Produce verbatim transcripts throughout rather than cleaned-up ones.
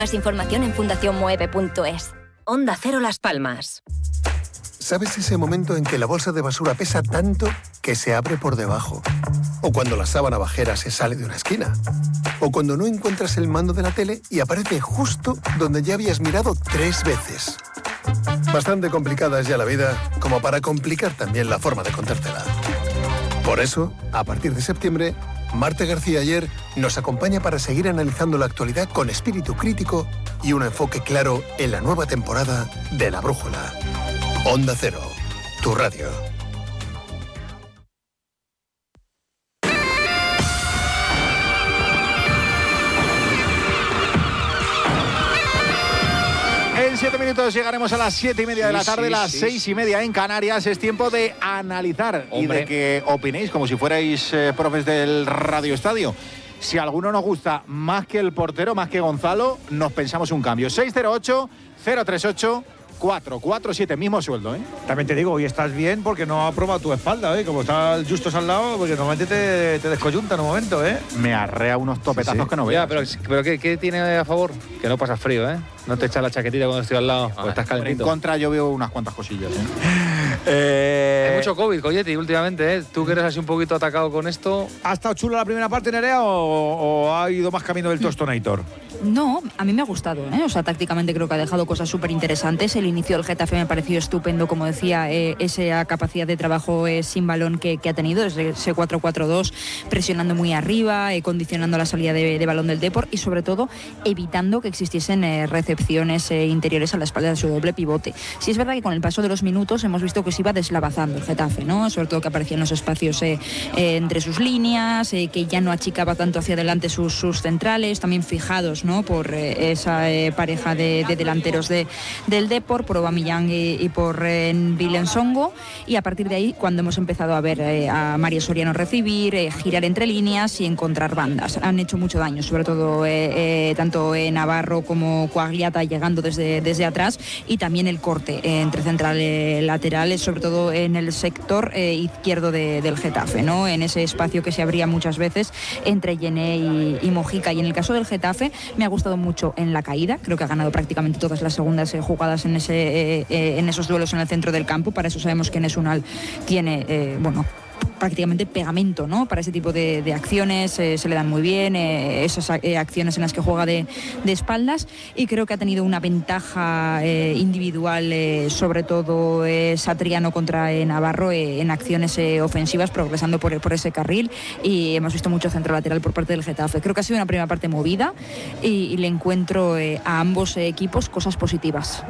Más información en fundación mueve punto es. Onda Cero Las Palmas. ¿Sabes ese momento en que la bolsa de basura pesa tanto que se abre por debajo? O cuando la sábana bajera se sale de una esquina. O cuando no encuentras el mando de la tele y aparece justo donde ya habías mirado tres veces. Bastante complicada es ya la vida como para complicar también la forma de contártela. Por eso, a partir de septiembre, Marta García Ayer nos acompaña para seguir analizando la actualidad con espíritu crítico y un enfoque claro en la nueva temporada de La Brújula. Onda Cero, tu radio. En siete minutos llegaremos a las siete y media de la tarde, sí, las sí, seis y media en Canarias. Es tiempo de analizar Hombre. y de que opinéis como si fuerais eh, profes del Radio Estadio. Si a alguno nos gusta más que el portero, más que Gonzalo, nos pensamos un cambio. seis cero ocho, cero tres ocho, cuatro cuatro siete, mismo sueldo, ¿eh? También te digo, hoy estás bien porque no ha probado tu espalda, ¿eh? Como está el Justos al lado, porque normalmente te, te descoyunta en un momento, ¿eh? Me arrea unos topetazos sí, sí. que no veas. Ya, pero, pero ¿qué, ¿qué tiene a favor? Que no pasas frío, ¿eh? No te echas la chaquetita cuando estoy al lado, pues estás calentito. En contra yo veo unas cuantas cosillas, ¿eh? eh... Hay mucho COVID, Coyetti, últimamente, ¿eh? Tú que eres así un poquito atacado con esto. ¿Ha estado chula la primera parte, Nerea, o, o ha ido más camino del Tostonator? No, a mí me ha gustado, ¿eh? O sea, tácticamente creo que ha dejado cosas súper interesantes. El inicio del Getafe me ha parecido estupendo, como decía, eh, esa capacidad de trabajo eh, sin balón que, que ha tenido, desde ese cuatro cuatro dos, presionando muy arriba, eh, condicionando la salida de, de balón del Depor y sobre todo evitando que existiesen eh, recepciones eh, interiores a la espalda de su doble pivote. Sí es verdad que con el paso de los minutos hemos visto que se iba deslavazando el Getafe, ¿no? Sobre todo que aparecían los espacios eh, eh, entre sus líneas, eh, que ya no achicaba tanto hacia adelante sus, sus centrales, también fijados, ¿no? por eh, esa eh, pareja de, de delanteros de, del Depor, por Aubameyang y, y por eh, Vilensongo, y a partir de ahí cuando hemos empezado a ver eh, a Mario Soriano recibir, eh, girar entre líneas y encontrar bandas. Han hecho mucho daño, sobre todo eh, eh, tanto eh, Navarro como Coagliata llegando desde, desde atrás, y también el corte eh, entre centrales laterales, sobre todo en el sector eh, izquierdo de, del Getafe, ¿no? En ese espacio que se abría muchas veces entre Yené y, y Mojica. Y en el caso del Getafe me ha gustado mucho en la caída, creo que ha ganado prácticamente todas las segundas eh, jugadas en ese eh, eh, en esos duelos en el centro del campo. Para eso sabemos que Enes Unal tiene eh, bueno prácticamente pegamento, ¿no? Para ese tipo de, de acciones, eh, se le dan muy bien eh, esas eh, acciones en las que juega de, de espaldas, y creo que ha tenido una ventaja eh, individual, eh, sobre todo eh, Satriano contra eh, Navarro eh, en acciones eh, ofensivas, progresando por, por ese carril, y hemos visto mucho centro lateral por parte del Getafe. Creo que ha sido una primera parte movida y, y le encuentro eh, a ambos eh, equipos cosas positivas.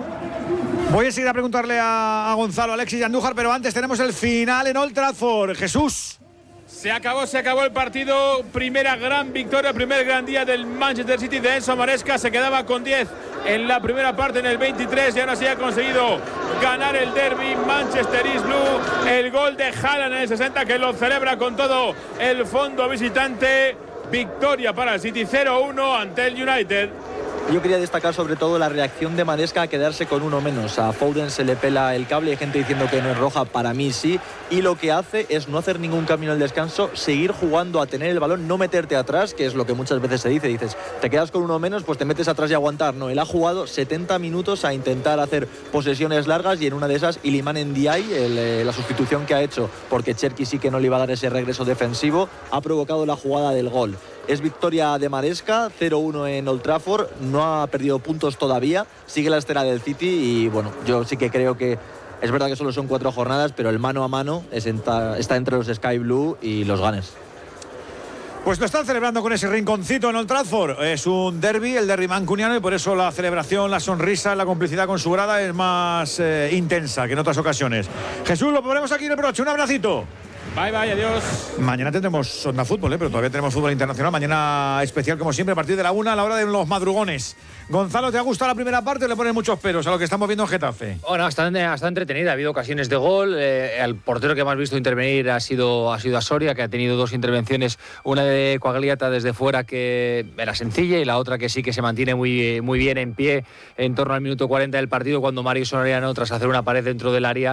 Voy a seguir a preguntarle a, a Gonzalo, Alexis y Andújar, pero antes tenemos el final en Old Trafford. Jesús. Se acabó, se acabó el partido. Primera gran victoria, primer gran día del Manchester City de Enzo Maresca. Se quedaba con diez en la primera parte, en el veintitrés, y ahora sí ha conseguido ganar el derbi. Manchester is Blue. El gol de Haaland en el sesenta, que lo celebra con todo el fondo visitante. Victoria para el City, cero uno ante el United. Yo quería destacar sobre todo la reacción de Maresca a quedarse con uno menos. A Foden se le pela el cable, hay gente diciendo que no es roja, para mí sí, y lo que hace es no hacer ningún camino al descanso, seguir jugando a tener el balón, no meterte atrás, que es lo que muchas veces se dice, dices, te quedas con uno menos, pues te metes atrás y aguantar. No, él ha jugado setenta minutos a intentar hacer posesiones largas, y en una de esas Iliman Ndiaye, el, eh, la sustitución que ha hecho, porque Cherki sí que no le iba a dar ese regreso defensivo, ha provocado la jugada del gol. Es victoria de Maresca, cero uno en Old Trafford, no ha perdido puntos todavía, sigue la estela del City, y bueno, yo sí que creo que es verdad que solo son cuatro jornadas, pero el mano a mano es enta, está entre los Sky Blue y los Gunners. Pues lo están celebrando con ese rinconcito en Old Trafford. Es un derbi, el derbi mancuniano, y por eso la celebración, la sonrisa, la complicidad con su grada es más eh, intensa que en otras ocasiones. Jesús, lo ponemos aquí en el broche, un abracito. Bye, bye, adiós. Mañana tendremos Onda Fútbol, ¿eh? Pero todavía tenemos fútbol internacional. Mañana especial, como siempre, a partir de la una, a la hora de los madrugones. Gonzalo, ¿te ha gustado la primera parte o le pones muchos peros a lo que estamos viendo en Getafe? Bueno, está, está entretenida, ha habido ocasiones de gol. Eh, el portero que más visto intervenir ha sido, ha sido a Soria, que ha tenido dos intervenciones, una de Coagliata desde fuera que era sencilla, y la otra que sí que se mantiene muy, muy bien en pie en torno al minuto cuarenta del partido, cuando Mario Soriano, tras hacer una pared dentro del área,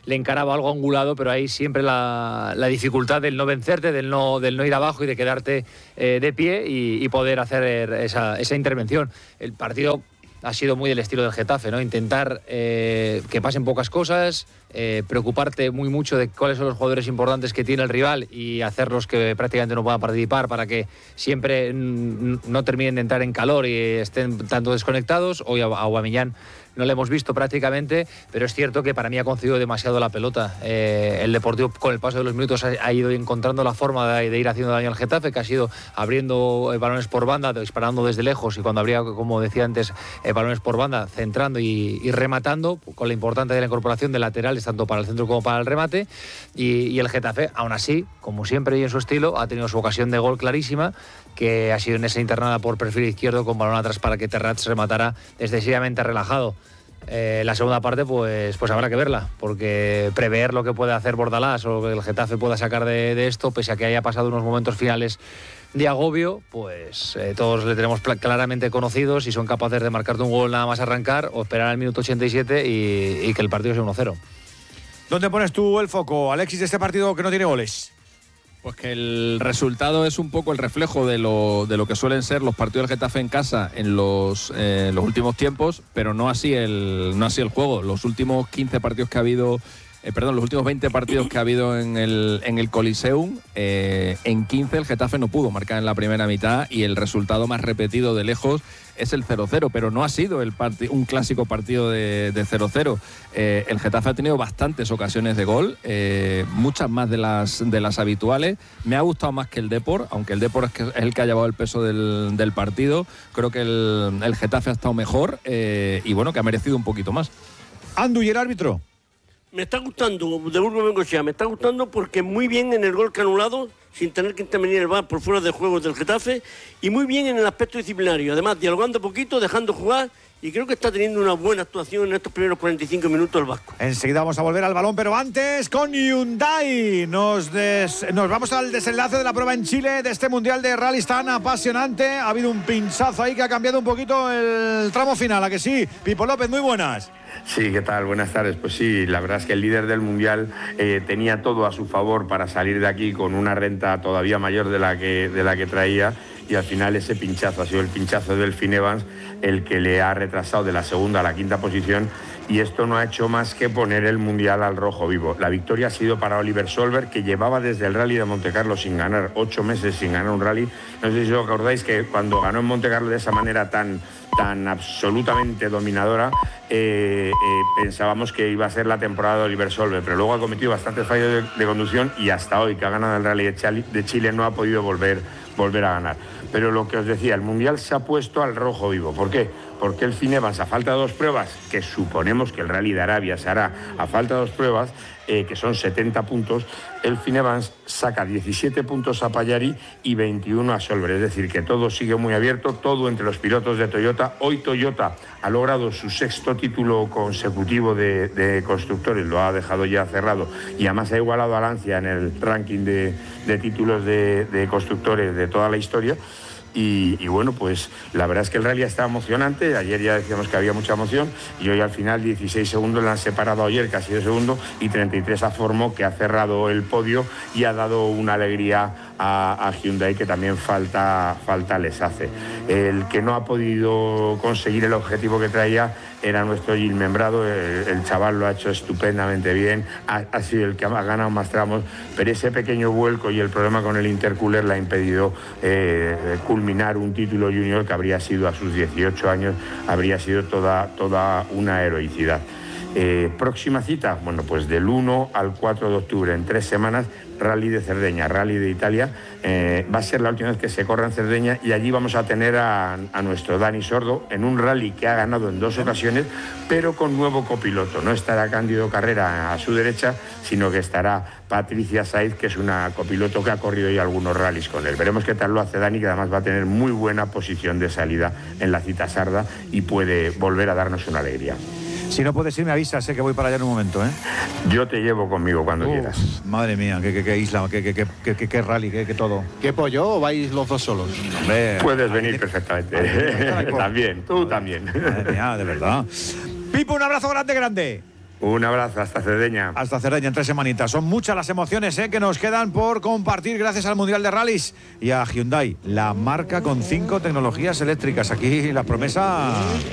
le encaraba algo angulado, pero ahí siempre la, la dificultad del no vencerte, del no, del no ir abajo y de quedarte eh, de pie y, y poder hacer esa, esa intervención. El partido ha sido muy del estilo del Getafe, ¿no? Intentar eh, que pasen pocas cosas, eh, preocuparte muy mucho de cuáles son los jugadores importantes que tiene el rival y hacerlos que prácticamente no puedan participar para que siempre no terminen de entrar en calor y estén tanto desconectados. Hoy a Aubameyang no le hemos visto prácticamente, pero es cierto que para mí ha concedido demasiado la pelota. Eh, el Deportivo con el paso de los minutos ha, ha ido encontrando la forma de, de ir haciendo daño al Getafe, que ha sido abriendo eh, balones por banda, disparando desde lejos y cuando habría, como decía antes, eh, balones por banda, centrando y, y rematando, con la importancia de la incorporación de laterales, tanto para el centro como para el remate. Y, y el Getafe, aún así, como siempre y en su estilo, ha tenido su ocasión de gol clarísima, que ha sido en esa internada por perfil izquierdo con balón atrás para que Terrats rematara excesivamente relajado. Eh, la segunda parte pues, pues habrá que verla, porque prever lo que puede hacer Bordalás o lo que el Getafe pueda sacar de, de esto, pese a que haya pasado unos momentos finales de agobio, pues eh, todos le tenemos claramente conocidos y son capaces de marcarte un gol nada más arrancar o esperar al minuto ochenta y siete y, y que el partido sea uno cero. ¿Dónde pones tú el foco, Alexis, de este partido que no tiene goles? Pues que el resultado es un poco el reflejo de lo, de lo que suelen ser los partidos del Getafe en casa en los, eh, los últimos tiempos, pero no así, el, no así el juego. Los últimos quince partidos que ha habido, eh, perdón, los últimos veinte partidos que ha habido en el, en el Coliseum, eh, en quince el Getafe no pudo marcar en la primera mitad y el resultado más repetido de lejos es el cero cero, pero no ha sido el parti- un clásico partido de, de cero cero. Eh, el Getafe ha tenido bastantes ocasiones de gol, eh, muchas más de las, de las habituales. Me ha gustado más que el Depor, aunque el Depor es, que es el que ha llevado el peso del, del partido. Creo que el, el Getafe ha estado mejor eh, y bueno, que ha merecido un poquito más. Andu, ¿y el árbitro? Me está gustando, de Burgos Bengochea, me está gustando porque muy bien en el gol que ha anulado, sin tener que intervenir el V A R por fuera de juego del Getafe, y muy bien en el aspecto disciplinario, además dialogando poquito, dejando jugar, y creo que está teniendo una buena actuación en estos primeros cuarenta y cinco minutos el vasco. Enseguida vamos a volver al balón, pero antes con Hyundai. Nos, des, nos vamos al desenlace de la prueba en Chile de este Mundial de Rallys tan apasionante. Ha habido un pinchazo ahí que ha cambiado un poquito el tramo final, ¿a que sí? Pipo López, muy buenas. Sí, ¿qué tal? Buenas tardes. Pues sí, la verdad es que el líder del Mundial eh, tenía todo a su favor para salir de aquí con una renta todavía mayor de la que, de la que traía, y al final ese pinchazo ha sido el pinchazo del Finn Evans el que le ha retrasado de la segunda a la quinta posición, y esto no ha hecho más que poner el Mundial al rojo vivo. La victoria ha sido para Oliver Solberg, que llevaba desde el Rally de Montecarlo sin ganar, ocho meses sin ganar un rally. No sé si os acordáis que cuando ganó en Montecarlo de esa manera tan, tan absolutamente dominadora, eh, eh, pensábamos que iba a ser la temporada de Oliver Solberg, pero luego ha cometido bastantes fallos de, de conducción y hasta hoy, que ha ganado el Rally de Chile, de Chile no ha podido volver, volver a ganar. Pero lo que os decía, el Mundial se ha puesto al rojo vivo. ¿Por qué? Porque el Finn Evans, a falta de dos pruebas, que suponemos que el Rally de Arabia se hará a falta de dos pruebas, eh, que son setenta puntos, el Finn Evans saca diecisiete puntos a Pagliari y veintiuno a Solberg. Es decir, que todo sigue muy abierto, todo entre los pilotos de Toyota. Hoy Toyota ha logrado su sexto título consecutivo de, de constructores, lo ha dejado ya cerrado, y además ha igualado a Lancia en el ranking de, de títulos de, de constructores de toda la historia. Y, y bueno, pues la verdad es que el rally está emocionante. Ayer ya decíamos que había mucha emoción y hoy al final dieciséis segundos le han separado ayer, casi de segundo, y treinta y tres a Formo, que ha cerrado el podio y ha dado una alegría a, a Hyundai, que también falta, falta les hace. El que no ha podido conseguir el objetivo que traía era nuestro Gil Membrado. El, el chaval lo ha hecho estupendamente bien, ha, ha sido el que ha ganado más tramos, pero ese pequeño vuelco y el problema con el intercooler le ha impedido eh, culminar un título junior que habría sido a sus dieciocho años, habría sido toda, toda una heroicidad. Eh, próxima cita, bueno, pues del uno al cuatro de octubre, en tres semanas, Rally de Cerdeña, Rally de Italia. Eh, va a ser la última vez que se corra en Cerdeña y allí vamos a tener a, a nuestro Dani Sordo en un rally que ha ganado en dos ocasiones, pero con nuevo copiloto. No estará Cándido Carrera a su derecha, sino que estará Patricia Saiz, que es una copiloto que ha corrido ya algunos rallies con él. Veremos qué tal lo hace Dani, que además va a tener muy buena posición de salida en la cita sarda y puede volver a darnos una alegría. Si no puedes ir, me avisas, sé que voy para allá en un momento, ¿eh? Yo te llevo conmigo cuando uh, quieras. Madre mía, qué, qué, qué isla, qué, qué, qué, qué, qué rally, qué, qué todo. ¿Qué pollo o vais los dos solos? Hombre, puedes venir perfectamente. También, tú también. Madre mía, de verdad. Pipo, un abrazo grande, grande. Un abrazo, hasta Cerdeña. Hasta Cerdeña en tres semanitas. Son muchas las emociones ¿eh? que nos quedan por compartir gracias al Mundial de Rallys y a Hyundai, la marca con cinco tecnologías eléctricas. Aquí la promesa